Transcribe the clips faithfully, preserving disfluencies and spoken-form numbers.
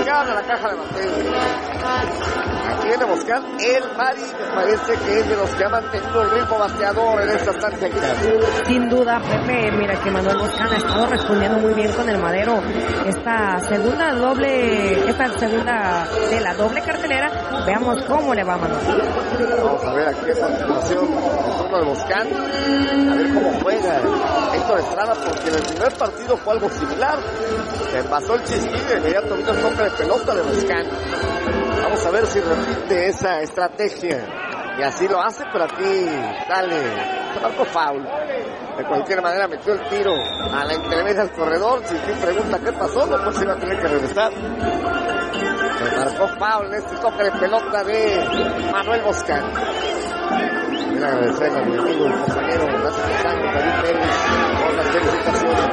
Boscan a la caja de bateo. Aquí viene Boscan, el Mari, me parece que es de los que ha mantenido el ritmo bateador en esta estancia aquí. Sin duda, Pepe, mira que Manuel Boscan ha estado respondiendo muy bien con el Madero. Esta segunda doble, esta segunda de la doble cartelera, veamos cómo le va a Manuel. Vamos a ver aquí a continuación el turno de Boscan, a ver cómo juega Héctor Estrada, porque en el primer partido fue algo similar. Se pasó el Chispín y de inmediato vino el toque de pelota de Boscan. Vamos a ver si repite esa estrategia. Y así lo hace, pero aquí dale, se marcó foul. De cualquier manera metió el tiro a la intermedia del corredor. Chispín pregunta qué pasó, no pues iba a tener que regresar. Se marcó foul en este toque de pelota de Manuel Boscan. Quiero agradecerle a mi amigo, el compañero, gracias a David Pérez, por las felicitaciones.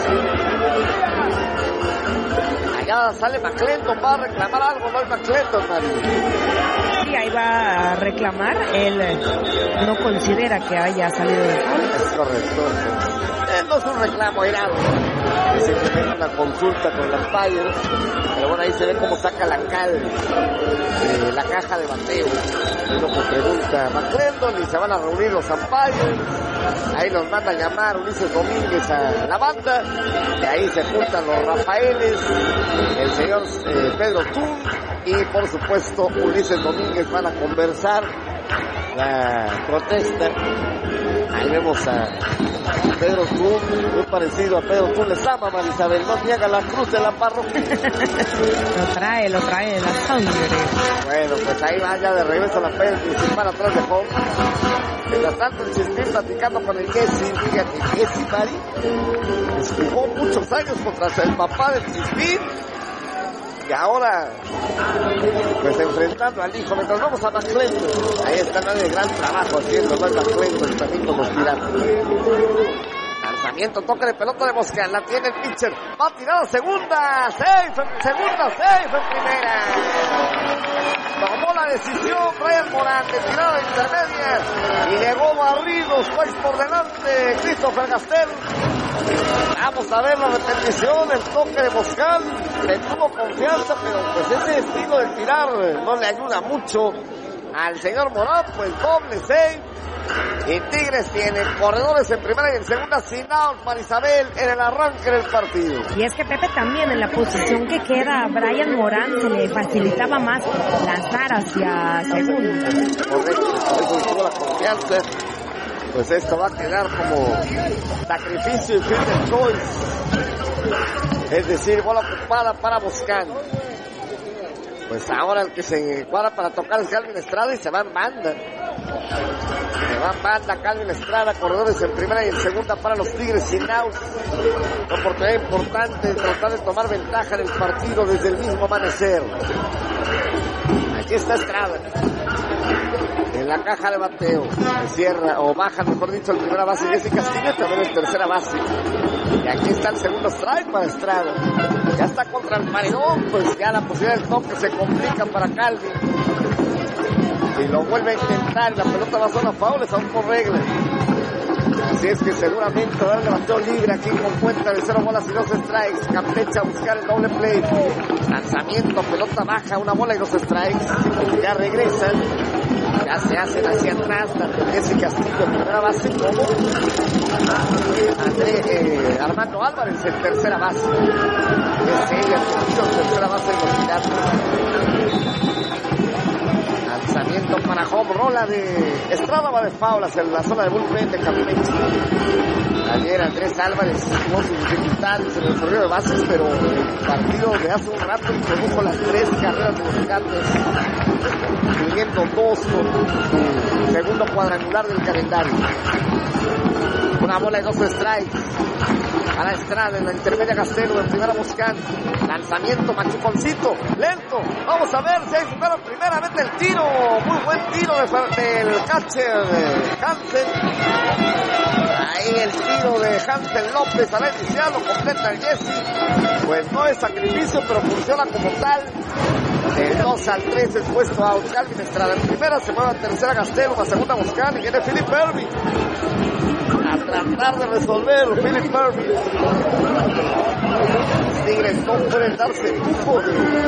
Allá sale McClendon, va a reclamar algo, no es McClendon, Mari. Sí, ahí va a reclamar, él no considera que haya salido de foul. Es correcto. Eh, no es un reclamo airado, es simplemente una consulta con el umpire, pero bueno, ahí se ve cómo saca la cal de la caja de bateo. Uno que pregunta a McClendon y se van a reunir los umpires. Ahí los manda a llamar Ulises Domínguez a la banda, y ahí se juntan los Rafaeles, el señor eh, Pedro Tun y por supuesto Ulises Domínguez. Van a conversar la protesta. Ahí vemos a Pedro Tun, muy parecido a Pedro Tun. Les ama, Marisabel, no niega la cruz de la parroquia. Lo trae, lo trae de la sangre. Bueno, pues ahí va ya de regreso a la pelota principal atrás de home. Mientras tanto el Chispín platicando con el Jesse. Fíjate, Jesse Mari pues jugó muchos años contra el papá del Chispín. Y ahora, pues enfrentando al hijo. Mientras vamos a McClendon, ahí está nadie de gran trabajo haciendo, ¿no? McClendon también con los tiranos. Lanzamiento, toque de pelota de Boscan, la tiene el pitcher, va a tirar a segunda, safe en segunda, safe en primera. Tomó la decisión Brian Morán de tirada intermedia y llegó barrido, pues por delante Christopher Gastel. Vamos a ver la repetición, el toque de Boscan, le tuvo confianza, pero pues ese estilo de tirar no le ayuda mucho al señor Morán, pues doble save. Y Tigres tiene corredores en primera y en segunda sin out para Isabel en el arranque del partido. Y es que Pepe también en la posición que queda a Brian Morán se le facilitaba más lanzar hacia segunda. Correcto, por eso tuvo la confianza. Pues esto va a quedar como sacrificio y field choice. Es decir, bola ocupada para Boscan. Pues ahora el que se cuadra para tocar es Calvin Estrada y se va en banda. Se va en banda Calvin Estrada, corredores en primera y en segunda para los Tigres sin out. Una oportunidad importante de tratar de tomar ventaja en el partido desde el mismo amanecer. Aquí está Estrada. En la caja de bateo. Se cierra o baja, mejor dicho, el primera base Jesse Castillo, también en tercera base. Y aquí está el segundo strike para Estrada. Ya está contra el paredón, pues ya la posibilidad del toque se complica para Calvin. Y lo vuelve a intentar, la pelota va a zona foul, es aún por regla. Así es que seguramente va a darle bateo libre aquí con cuenta de cero bolas y dos strikes. Campeche a buscar el doble play. Lanzamiento, pelota baja, una bola y dos strikes. Ya regresan. Ya se hacen hacia atrás, tanto Jesse Castillo en primera base como André, eh, Armando Álvarez en tercera base. Es ella, en tercera base de los Piratas. Lanzamiento para home, rola de Estrada, va de faulas en la zona de bullpen de Campeche. Ayer Andrés Álvarez tuvo sus dificultades en el correo de bases, pero el partido de hace un rato introdujo las tres carreras de los Piratas, incluyendo dos con su segundo cuadrangular del calendario. Una bola y dos strikes a la Estrada en la intermedia Castelo, en primera Boscan. Lanzamiento, machuconcito, lento. Vamos a ver si hay primero, primera, mete el tiro. Muy buen tiro de, del catcher de Hansen. Ahí el tiro de Hansen López a la inicial, lo completa el Jesse. Pues no es sacrificio, pero funciona como tal. Del dos al tres es puesto a Calvin Estrada. En primera se mueve a tercera Castelo, a segunda Boscan y viene Philip Irby a tratar de resolver Philip Irby. Los Tigres no pueden darse el lujo de